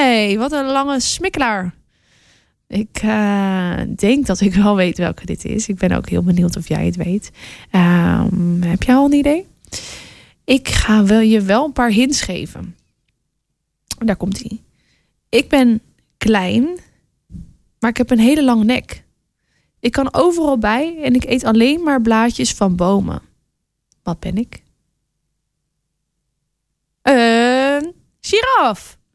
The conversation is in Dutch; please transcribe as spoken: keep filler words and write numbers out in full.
Nee, wat een lange smikkelaar. Ik uh, denk dat ik wel weet welke dit is. Ik ben ook heel benieuwd of jij het weet. Um, heb jij al een idee? Ik ga wel je wel een paar hints geven. Daar komt ie. Ik ben klein, maar ik heb een hele lange nek. Ik kan overal bij en ik eet alleen maar blaadjes van bomen. Wat ben ik? Een giraf.